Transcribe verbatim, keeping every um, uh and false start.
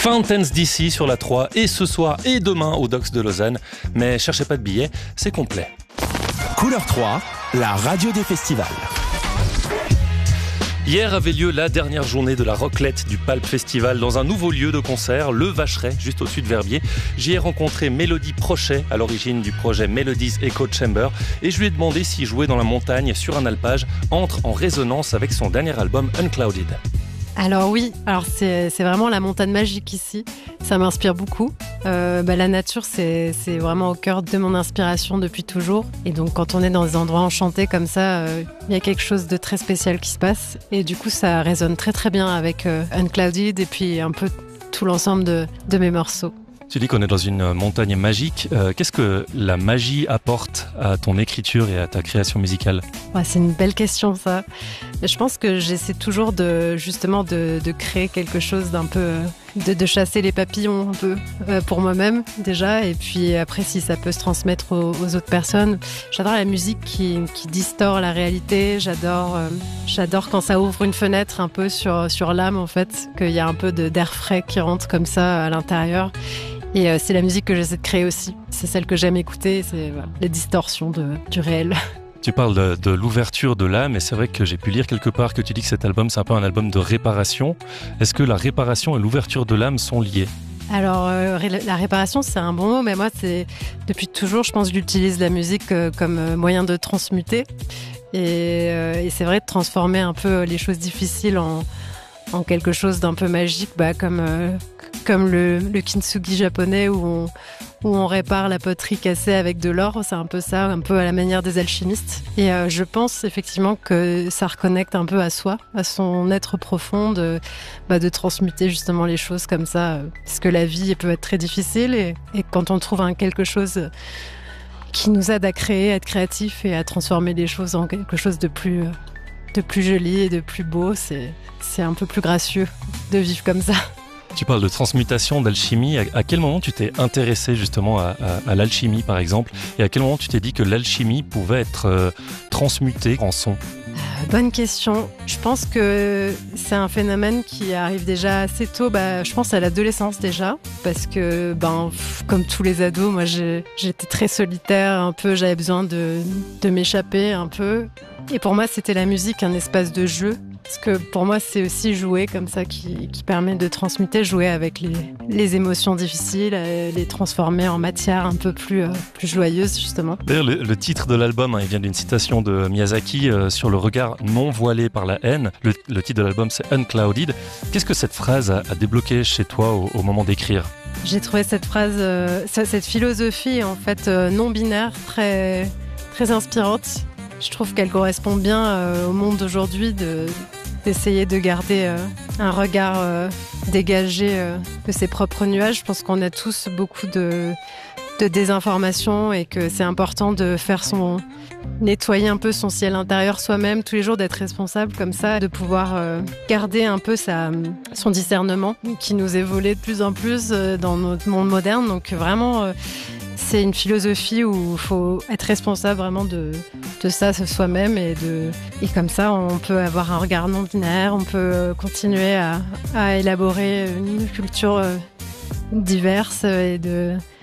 Fountains D C sur la trois et ce soir et demain au Docks de Lausanne. Mais cherchez pas de billets, c'est complet. Couleur trois, la radio des festivals. Hier avait lieu la dernière journée de la roclette du Palp Festival dans un nouveau lieu de concert, le Vacheret, juste au-dessus de Verbier. J'y ai rencontré Mélodie Prochet, à l'origine du projet Melodies Echo Chamber, et je lui ai demandé si jouer dans la montagne sur un alpage entre en résonance avec son dernier album Unclouded. Alors oui, alors c'est, c'est vraiment la montagne magique ici, ça m'inspire beaucoup. Euh, bah, la nature, c'est, c'est vraiment au cœur de mon inspiration depuis toujours. Et donc quand on est dans des endroits enchantés comme ça, il euh, y a quelque chose de très spécial qui se passe. Et du coup, ça résonne très très bien avec euh, Unclouded et puis un peu tout l'ensemble de, de mes morceaux. Tu dis qu'on est dans une montagne magique. Euh, qu'est-ce que la magie apporte à ton écriture et à ta création musicale ? Ouais, c'est une belle question, ça. Je pense que j'essaie toujours de, justement de, de créer quelque chose d'un peu... De, de chasser les papillons un peu euh, pour moi-même déjà. Et puis après, si ça peut se transmettre aux, aux autres personnes. J'adore la musique qui, qui distord la réalité. J'adore, euh, j'adore quand ça ouvre une fenêtre un peu sur, sur l'âme, en fait. Qu'il y a un peu de, d'air frais qui rentre comme ça à l'intérieur. Et euh, c'est la musique que j'essaie de créer aussi. C'est celle que j'aime écouter, c'est voilà, les distorsions de, du réel. Tu parles de, de l'ouverture de l'âme et c'est vrai que j'ai pu lire quelque part que tu dis que cet album c'est un peu un album de réparation. Est-ce que la réparation et l'ouverture de l'âme sont liées ? Alors euh, la réparation c'est un bon mot, mais moi c'est depuis toujours je pense que j'utilise la musique euh, comme moyen de transmuter et, euh, et c'est vrai de transformer un peu les choses difficiles en en quelque chose d'un peu magique, bah, comme, euh, comme le, le kintsugi japonais où on, où on répare la poterie cassée avec de l'or. C'est un peu ça, un peu à la manière des alchimistes. Et euh, je pense effectivement que ça reconnecte un peu à soi, à son être profond, de, bah, de transmuter justement les choses comme ça. Parce que la vie peut être très difficile et, et quand on trouve un quelque chose qui nous aide à créer, à être créatif et à transformer les choses en quelque chose de plus... de plus joli et de plus beau, c'est, c'est un peu plus gracieux de vivre comme ça. Tu parles de transmutation, d'alchimie. À, à quel moment tu t'es intéressé justement à, à, à l'alchimie par exemple ? Et à quel moment tu t'es dit que l'alchimie pouvait être euh, transmutée en son ? euh, Bonne question. Je pense que c'est un phénomène qui arrive déjà assez tôt, bah, je pense à l'adolescence déjà, parce que ben, pff, comme tous les ados, moi j'ai, j'étais très solitaire, un peu, j'avais besoin de, de m'échapper un peu. Et pour moi, c'était la musique, un espace de jeu. Parce que pour moi, c'est aussi jouer comme ça qui, qui permet de transmuter, jouer avec les, les émotions difficiles, les transformer en matière un peu plus, euh, plus joyeuse, justement. D'ailleurs, le, le titre de l'album, hein, il vient d'une citation de Miyazaki euh, sur le regard non voilé par la haine. Le, le titre de l'album, c'est Unclouded. Qu'est-ce que cette phrase a, a débloqué chez toi au, au moment d'écrire ? J'ai trouvé cette phrase, euh, cette philosophie en fait euh, non binaire, très, très inspirante. Je trouve qu'elle correspond bien euh, au monde d'aujourd'hui, de, d'essayer de garder euh, un regard euh, dégagé euh, de ses propres nuages. Je pense qu'on a tous beaucoup de, de désinformation et que c'est important de faire son... nettoyer un peu son ciel intérieur soi-même, tous les jours d'être responsable comme ça, de pouvoir euh, garder un peu sa, son discernement qui nous est volé de plus en plus euh, dans notre monde moderne. Donc vraiment... Euh, c'est une philosophie où il faut être responsable vraiment de, de ça, de soi-même. Et, de, et comme ça, on peut avoir un regard non binaire, on peut continuer à, à élaborer une culture diverse et de,